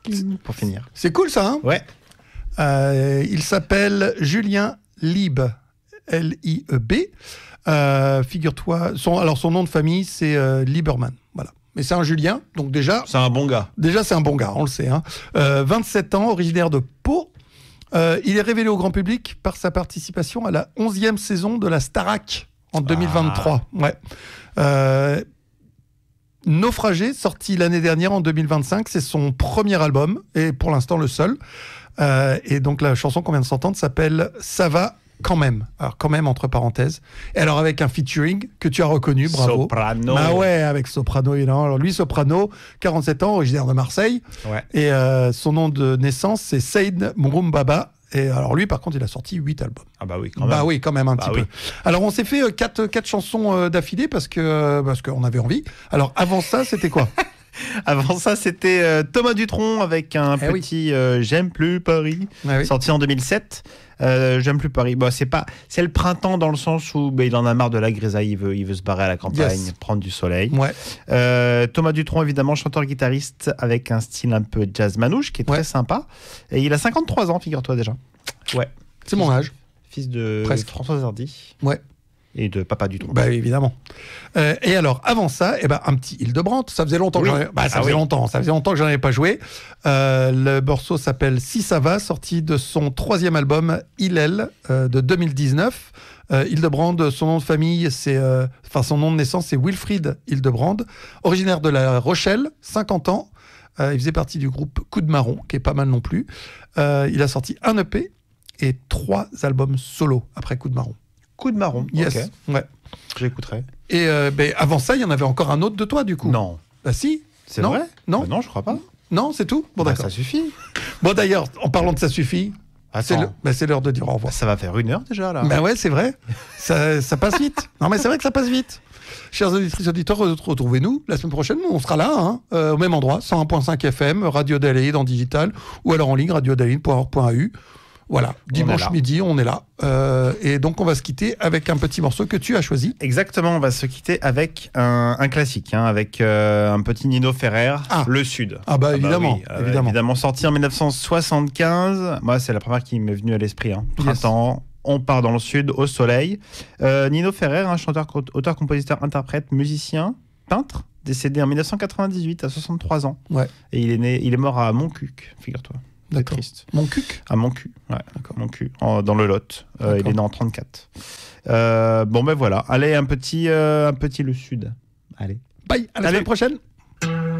pour finir. C'est cool ça, hein? Ouais. Il s'appelle Julien Lieb, Lieb. Figure-toi, son nom de famille, c'est Lieberman. Voilà. Mais c'est un Julien, donc déjà... C'est un bon gars. Déjà, c'est un bon gars, on le sait. Hein. 27 ans, originaire de Pau. Il est révélé au grand public par sa participation à la 11e saison de la Starac en 2023. Ouais. Naufragé, sorti l'année dernière en 2025, c'est son premier album et pour l'instant le seul. Et donc la chanson qu'on vient de s'entendre s'appelle Ça va quand même. Alors quand même entre parenthèses. Et alors avec un featuring que tu as reconnu, bravo. Soprano. Ah ouais, avec Soprano évidemment. Alors lui Soprano, 47 ans, originaire de Marseille. Ouais. Et son nom de naissance c'est Saïd Mouroumbaba. Et alors lui, par contre, il a sorti 8 albums. Ah bah oui, quand même. Bah oui, quand même un petit oui. peu. Alors on s'est fait 4 chansons d'affilée parce qu'on avait envie. Alors avant ça, c'était quoi? Avant ça, c'était Thomas Dutronc avec un petit J'aime plus Paris, sorti en 2007. J'aime plus Paris. Bon, c'est le printemps dans le sens où il en a marre de la grisaille, il veut se barrer à la campagne, prendre du soleil. Ouais. Thomas Dutronc, évidemment, chanteur-guitariste avec un style un peu jazz manouche qui est très sympa. Et il a 53 ans, figure-toi déjà. Ouais. C'est mon âge. Fils de Françoise Hardy. Ouais. Et de Papa Dutronc. Bah évidemment. Et alors avant ça, un petit Hildebrandt. Ça faisait longtemps que j'en avais pas joué. Le morceau s'appelle Si ça va, sorti de son 3e album Hillel de 2019. Hildebrandt, son nom de famille, son nom de naissance, c'est Wilfried Hildebrandt, originaire de La Rochelle, 50 ans. Il faisait partie du groupe Coup de Marron, qui est pas mal non plus. Il a sorti un EP et 3 albums solo après Coup de Marron. Coup de Marron. Yes. Okay. Ouais. J'écouterai. Et avant ça, il y en avait encore un autre de toi, du coup. Non. Bah si. C'est vrai? Non. Bah non, je crois pas. Non, c'est tout. Bon, d'accord. Ça suffit. Bon, d'ailleurs, en parlant de ça suffit, c'est l'heure de dire au revoir. Ça va faire 1 heure déjà, là. Ben ouais, c'est vrai. ça passe vite. Non, mais c'est vrai que ça passe vite. Chers auditrices et auditeurs, retrouvez-nous la semaine prochaine. Nous, on sera là, au même endroit, 101.5 FM, Radio Adélaïde en digital, ou alors en ligne, radioadélaïde.org.au. Voilà, dimanche midi, on est là. Et donc, on va se quitter avec un petit morceau que tu as choisi. Exactement, on va se quitter avec un classique, avec un petit Nino Ferrer, Le Sud. Ah bah évidemment, évidemment. Sorti en 1975. Moi, c'est la première qui m'est venue à l'esprit. Printemps, on part dans le Sud, au soleil. Nino Ferrer, un chanteur, auteur, compositeur, interprète, musicien, peintre, décédé en 1998 à 63 ans. Ouais. Et il est mort à Montcuq, figure-toi. C'est triste. Montcuq ? À Montcuq, ouais. D'accord. Montcuq, dans le Lot. Il est né en 34. Bon, ben voilà. Allez, un petit Le Sud. Allez. Bye, à la semaine prochaine.